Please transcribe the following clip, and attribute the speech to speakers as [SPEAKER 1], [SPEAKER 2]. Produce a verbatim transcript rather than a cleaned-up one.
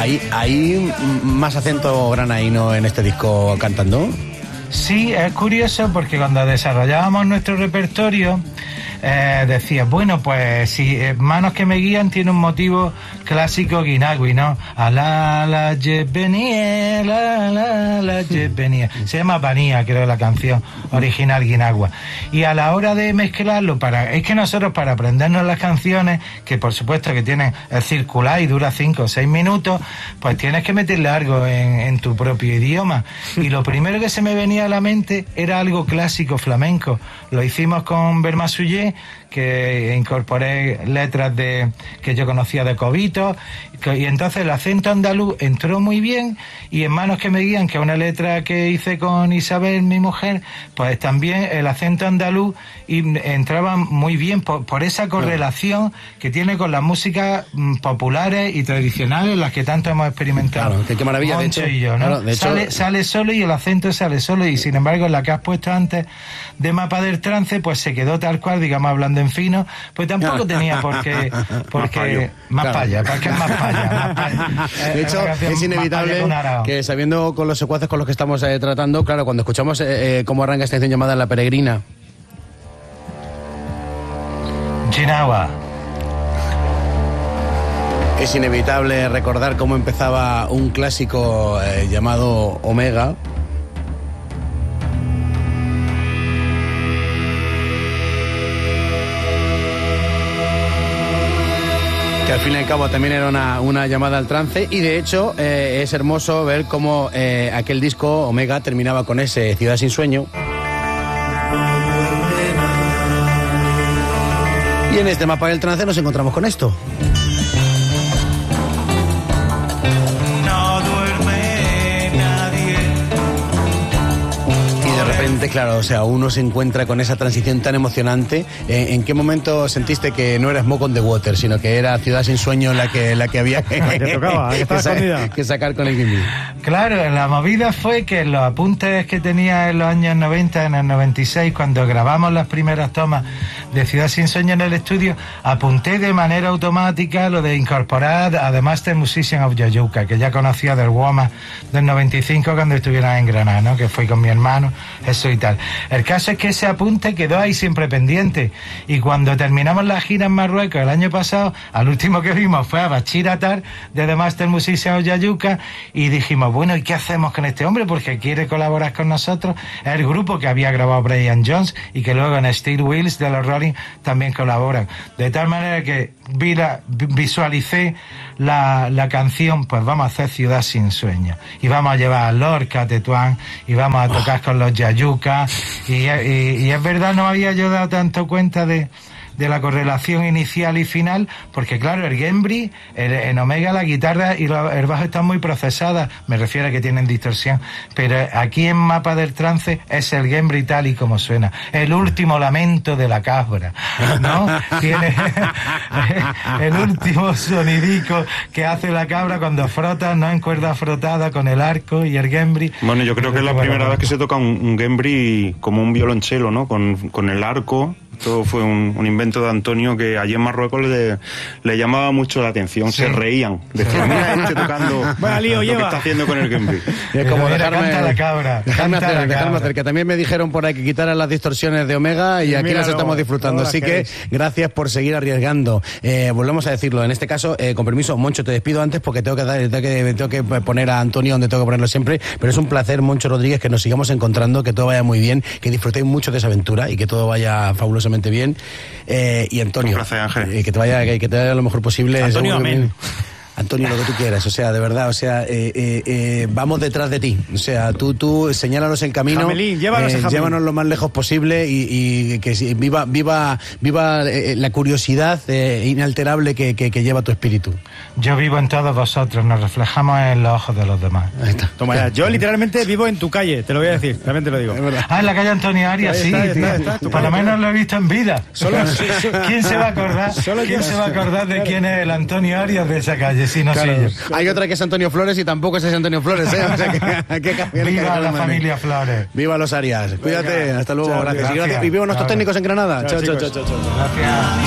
[SPEAKER 1] ¿Hay, hay más acento granaíno en este disco cantando?
[SPEAKER 2] Sí, es curioso porque cuando desarrollábamos nuestro repertorio eh, decía, bueno, pues si eh, Manos que me guían tiene un motivo clásico guinagui, ¿no? A la la venía, la la la venía. Se llama Vanía, creo, la canción original guinagua. Y a la hora de mezclarlo, para es que nosotros para aprendernos las canciones, que por supuesto que tienen el circular y dura cinco o seis minutos, pues tienes que meterle algo en, en tu propio idioma. Y lo primero que se me venía a la mente era algo clásico flamenco. Lo hicimos con Bermasullé, que incorporé letras de que yo conocía de Cobito, y entonces el acento andaluz entró muy bien, y en Manos que me guían, que es una letra que hice con Isabel, mi mujer, pues también el acento andaluz y entraba muy bien por, por esa correlación que tiene con las músicas mm, populares y tradicionales, las que tanto hemos experimentado.
[SPEAKER 1] Claro, qué, qué maravilla.
[SPEAKER 2] Moncho
[SPEAKER 1] de hecho,
[SPEAKER 2] y yo, ¿no?
[SPEAKER 1] Claro, de hecho,
[SPEAKER 2] sale, sale solo y el acento sale solo, y sin embargo en la que has puesto antes de Mapa del Trance, pues se quedó tal cual, digamos, hablando en fino, pues tampoco tenía por qué, porque más
[SPEAKER 1] claro.
[SPEAKER 2] paya, porque es más paya, más paya.
[SPEAKER 1] De hecho,
[SPEAKER 2] es,
[SPEAKER 1] es inevitable que, sabiendo con los secuaces con los que estamos eh, tratando, claro, cuando escuchamos eh, eh, cómo arranca esta canción llamada La Peregrina.
[SPEAKER 2] Chinagua.
[SPEAKER 1] Es inevitable recordar cómo empezaba un clásico eh, llamado Omega. Que al fin y al cabo también era una, una llamada al trance, y de hecho eh, es hermoso ver cómo eh, aquel disco Omega terminaba con ese Ciudad sin sueño. Y en este Mapa del Trance nos encontramos con esto. Claro, o sea, uno se encuentra con esa transición tan emocionante. ¿En qué momento sentiste que no era Smoke on the Water, sino que era Ciudad sin sueño la que, la que había que,
[SPEAKER 3] que, tocaba, que,
[SPEAKER 1] que, sa- que sacar con el Gimme?
[SPEAKER 2] Claro, la movida fue que los apuntes que tenía en los años noventa, en el noventa y seis, cuando grabamos las primeras tomas de Ciudad sin sueño en el estudio, apunté de manera automática lo de incorporar a The Master Musician of Yayuca, que ya conocía del WOMA del noventa y cinco cuando estuvieron en Granada, ¿no? Que fui con mi hermano, eso y tal. El caso es que ese apunte quedó ahí siempre pendiente, y cuando terminamos la gira en Marruecos el año pasado, al último que vimos fue a Bachir Atar de The Master Musician of Yayuca, y dijimos, bueno, ¿y qué hacemos con este hombre? Porque quiere colaborar con nosotros. Es el grupo que había grabado Brian Jones y que luego en Steel Wheels de los Rolling también colaboran. De tal manera que vi la, visualicé la, la canción, pues vamos a hacer Ciudad sin sueño, y vamos a llevar a Lorca, Tetuán, y vamos a tocar con los Yayuca, y, y, y es verdad, no había yo dado tanto cuenta de de la correlación inicial y final, porque claro, el Gembri, el, en Omega la guitarra y la, el bajo están muy procesadas, me refiero a que tienen distorsión, pero aquí en Mapa del Trance es el Gembri tal y como suena, el último lamento de la cabra, ¿no? Tiene el último sonidico que hace la cabra cuando frota, no en cuerda frotada, con el arco y el Gembri.
[SPEAKER 4] Bueno, yo creo que es la primera vez que se toca un, un Gembri como un violonchelo, ¿no? Con, con el arco. Esto fue un, un invento de Antonio que allí en Marruecos le, le llamaba mucho la atención, sí. Se reían. Decían, mira este tocando
[SPEAKER 3] bueno, lío,
[SPEAKER 4] lo
[SPEAKER 3] lleva.
[SPEAKER 4] que está haciendo con el Gembri.
[SPEAKER 1] Es como
[SPEAKER 2] mira,
[SPEAKER 1] dejarme,
[SPEAKER 2] canta la cabra,
[SPEAKER 1] dejarme
[SPEAKER 2] canta
[SPEAKER 1] hacer,
[SPEAKER 2] la
[SPEAKER 1] dejarme
[SPEAKER 2] cabra.
[SPEAKER 1] hacer, que también me dijeron por ahí que quitaran las distorsiones de Omega, y, y aquí
[SPEAKER 3] mira,
[SPEAKER 1] las
[SPEAKER 3] no,
[SPEAKER 1] estamos disfrutando.
[SPEAKER 3] no
[SPEAKER 1] Así que
[SPEAKER 3] queréis.
[SPEAKER 1] Gracias por seguir arriesgando. Eh, volvemos a decirlo, en este caso, eh, con permiso, Moncho, te despido antes porque tengo que, dar, tengo, que, tengo que poner a Antonio donde tengo que ponerlo siempre, pero es un placer, Moncho Rodríguez, que nos sigamos encontrando, que todo vaya muy bien, que disfrutéis mucho de esa aventura y que todo vaya fabulosamente bien. Eh, y Antonio,
[SPEAKER 4] un placer, Ángel.
[SPEAKER 1] Eh, que te vaya que, que te vaya lo mejor posible.
[SPEAKER 3] Antonio, amén.
[SPEAKER 1] Antonio, lo que tú quieras, o sea, de verdad, o sea, eh, eh, eh, vamos detrás de ti, o sea, tú, tú señálanos el camino,
[SPEAKER 3] Jamelín, llévanos
[SPEAKER 1] eh,
[SPEAKER 3] a Jamelín.
[SPEAKER 1] llévanos lo más lejos posible, y, y que si, viva, viva, viva eh, la curiosidad eh, inalterable que, que, que lleva tu espíritu.
[SPEAKER 2] Yo vivo en todos vosotros, nos reflejamos en los ojos de los demás.
[SPEAKER 1] Ahí está.
[SPEAKER 3] Toma ya, yo literalmente vivo en tu calle, te lo voy a decir, también te lo digo.
[SPEAKER 1] Es verdad.
[SPEAKER 2] Ah, en la calle Antonio Arias,
[SPEAKER 3] Ahí
[SPEAKER 2] sí,
[SPEAKER 3] está, ahí
[SPEAKER 2] tío.
[SPEAKER 3] está, está, tu
[SPEAKER 2] Por lo
[SPEAKER 3] calle.
[SPEAKER 2] menos lo he visto en vida.
[SPEAKER 3] Solo- sí, sí.
[SPEAKER 2] ¿Quién se va a acordar?
[SPEAKER 3] Solo
[SPEAKER 2] ¿Quién
[SPEAKER 3] yo.
[SPEAKER 2] se va a acordar de
[SPEAKER 3] Claro.
[SPEAKER 2] quién es el Antonio Arias de esa calle? Sí, no
[SPEAKER 1] Claro.
[SPEAKER 2] sé yo.
[SPEAKER 1] Hay otra que es Antonio Flores y tampoco es ese Antonio Flores, ¿eh? O sea, que, que, que,
[SPEAKER 2] Viva la familia Flores.
[SPEAKER 1] Viva los Arias. Cuídate,
[SPEAKER 3] Venga.
[SPEAKER 1] hasta luego,
[SPEAKER 3] Chao,
[SPEAKER 1] gracias.
[SPEAKER 2] gracias.
[SPEAKER 1] Y, gracias. Y viva nuestros
[SPEAKER 2] Chao.
[SPEAKER 1] técnicos en Granada.
[SPEAKER 3] Chao,
[SPEAKER 1] Chao, chao,
[SPEAKER 3] chicos.
[SPEAKER 1] chao, chao.
[SPEAKER 2] Gracias.